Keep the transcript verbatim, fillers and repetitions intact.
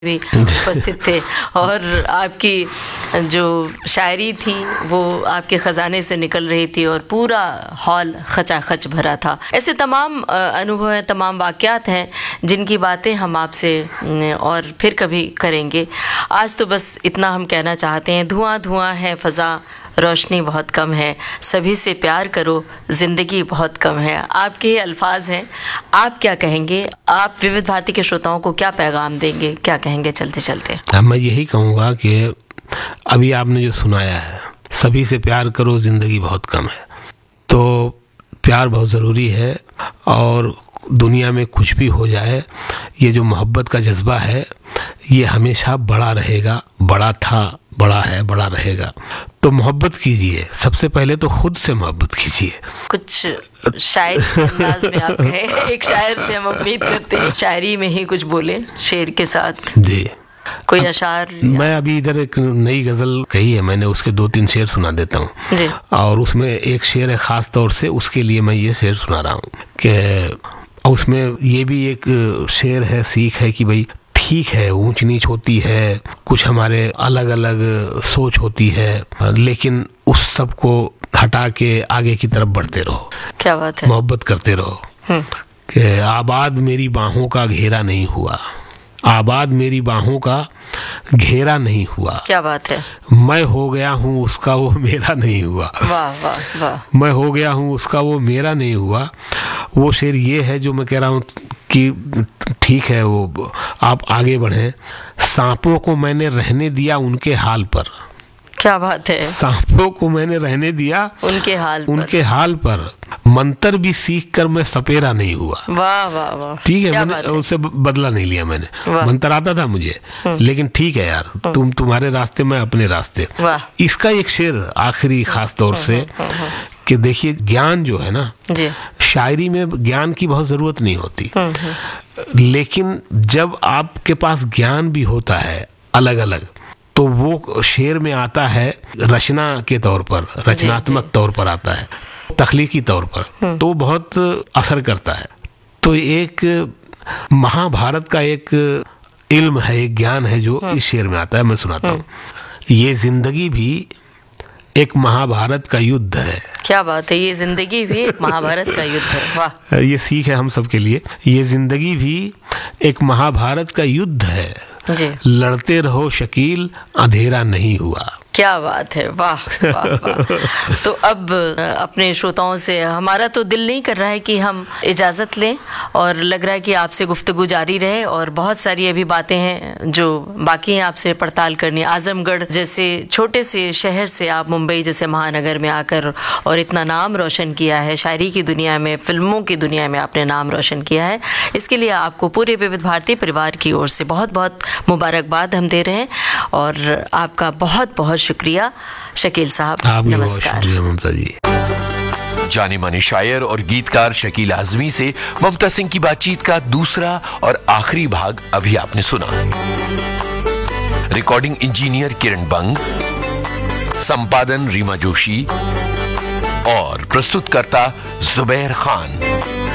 भी उपस्थित थे और आपकी जो शायरी थी वो आपके ख़जाने से निकल रही थी और पूरा हॉल खचाखच भरा था। ऐसे तमाम अनुभव हैं, तमाम वाक़यात हैं जिनकी बातें हम आपसे और फिर कभी करेंगे। आज तो बस इतना हम कहना चाहते हैं, धुआं धुआं है फ़ज़ा, रोशनी बहुत कम है, सभी से प्यार करो, ज़िंदगी बहुत कम है। आपके ये अल्फाज हैं, आप क्या कहेंगे? आप विविध भारती के श्रोताओं को क्या पैगाम देंगे, क्या कहेंगे चलते चलते? मैं यही कहूँगा कि अभी आपने जो सुनाया है, सभी से प्यार करो, ज़िंदगी बहुत कम है, तो प्यार बहुत ज़रूरी है। और दुनिया में कुछ भी हो जाए, ये जो मोहब्बत का जज्बा है ये हमेशा बड़ा रहेगा, बड़ा था, बड़ा है, बड़ा रहेगा। तो मोहब्बत कीजिए, सबसे पहले तो खुद से मोहब्बत कीजिए। कुछ शायरी अंदाज में आप कहें, एक शायर से हम उम्मीद करते हैं शायरी में ही कुछ बोले, शेर के साथ जी कोई अशार। मैं अभी इधर एक नई गज़ल कही है मैंने, उसके दो तीन शेर सुना देता हूँ जी। और उसमें एक शेर है ख़ास तौर से, उसके लिए मैं ये शेर सुना रहा हूँ कि उसमें ये भी एक शेर है, सीख है कि भाई ठीक है, ऊंच नीच होती है, कुछ हमारे अलग अलग सोच होती है, लेकिन उस सब को हटा के आगे की तरफ बढ़ते रहो। क्या बात है। मोहब्बत करते रहो कि आबाद मेरी बाहों का घेरा नहीं हुआ, आबाद मेरी बाहों का घेरा नहीं हुआ। क्या बात है। मैं हो गया हूँ उसका, वो मेरा नहीं हुआ। वाह वाह वाह। मैं हो गया हूँ उसका, वो मेरा नहीं हुआ। वो शेर ये है जो मैं कह रहा हूँ कि ठीक है, वो आप आगे बढ़ें। सांपों को मैंने रहने दिया उनके हाल पर। क्या बात है। सांपों को मैंने रहने दिया उनके हाल पर। उनके हाल पर मंतर भी सीख कर मैं सपेरा नहीं हुआ। वाह वाह वाह। ठीक है, मैंने उससे बदला नहीं लिया। मैंने मंतर आता था मुझे, लेकिन ठीक है यार, तुम तुम्हारे रास्ते, मैं अपने रास्ते। इसका एक शेर आखिरी खास तौर से कि देखिए, ज्ञान जो है ना जी, शायरी में ज्ञान की बहुत जरूरत नहीं होती, लेकिन जब आपके पास ज्ञान भी होता है अलग अलग, तो वो शेर में आता है रचना के तौर पर, रचनात्मक तौर पर आता है, तख्लीकी तौर पर, तो बहुत असर करता है। तो एक महाभारत का एक इल्म है, एक ज्ञान है जो इस शेर में आता है। मैं सुनाता हूँ। ये जिंदगी भी एक महाभारत का युद्ध है। क्या बात है। ये जिंदगी भी एक महाभारत का युद्ध है। वाह। ये सीख है हम सब के लिए। ये जिंदगी भी एक महाभारत का युद्ध है जी। लड़ते रहो शकील, अंधेरा नहीं हुआ। क्या बात है। वाह वाह वाह। तो अब अपने श्रोताओं से हमारा तो दिल नहीं कर रहा है कि हम इजाज़त लें, और लग रहा है कि आपसे गुफ्तगू जारी रहे, और बहुत सारी अभी बातें हैं जो बाकी हैं आपसे पड़ताल करनी। आजमगढ़ जैसे छोटे से शहर से आप मुंबई जैसे महानगर में आकर और इतना नाम रोशन किया है, शायरी की दुनिया में, फिल्मों की दुनिया में आपने नाम रोशन किया है, इसके लिए आपको पूरे विविध भारती परिवार की ओर से बहुत बहुत मुबारकबाद हम दे रहे हैं। और आपका बहुत बहुत शुक्रिया शकील साहब। नमस्कार। ममता जी। जाने माने शायर और गीतकार शकील आजमी से ममता सिंह की बातचीत का दूसरा और आखिरी भाग अभी आपने सुना। रिकॉर्डिंग इंजीनियर किरण बंग, संपादन रीमा जोशी और प्रस्तुतकर्ता जुबैर खान।